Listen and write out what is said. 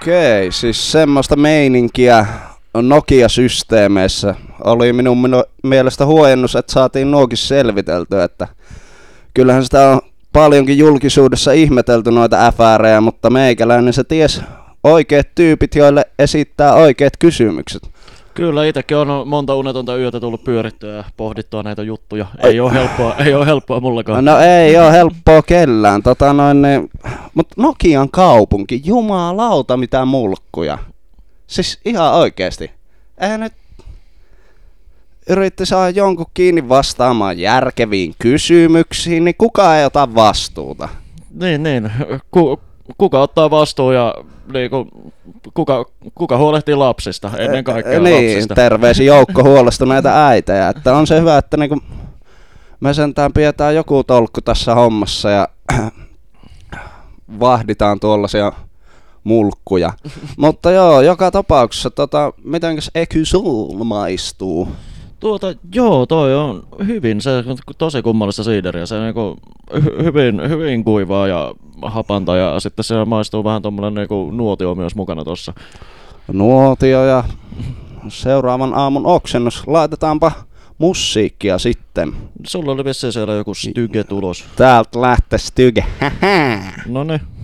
Okei, siis semmoista meininkiä Nokia-systeemeissä oli minun mielestä huojennus, että saatiin nuokin selviteltyä, että kyllähän sitä on paljonkin julkisuudessa ihmetelty noita FR:jä, mutta meikäläinen se ties oikeat tyypit, joille esittää oikeat kysymykset. Kyllä, itsekin on monta unetonta yötä tullut pyörittyä ja pohdittua näitä juttuja. Ei ole helppoa mullakaan. No ei ole helppoa kellään, mutta Nokian kaupunki, jumalauta mitä mulkkuja. Siis ihan oikeesti. Eihän nyt yritti saada jonkun kiinni vastaamaan järkeviin kysymyksiin, niin kukaan ei ota vastuuta. Niin. Kuka ottaa vastuun ja niinku, kuka huolehtii lapsista ennen kaikkea niin, lapsista. Terveisin joukko huolestuneita äitejä. Että on se hyvä, että niinku me sentään pidetään joku tolkku tässä hommassa ja vahditaan tuollaisia mulkkuja. Mutta joo, joka tapauksessa, mitenkäs Ecusol maistuu? Joo, toi on hyvin, se tosi kummallista siideriä, se niinku hyvin kuivaa ja hapanta ja sitten se maistuu vähän tommonen niinku nuotio myös mukana tossa. Nuotio ja seuraavan aamun oksennus, laitetaanpa musiikkia sitten. Sulla oli vissiin siellä joku styge tulos. Täältä lähtee styge, Noniin.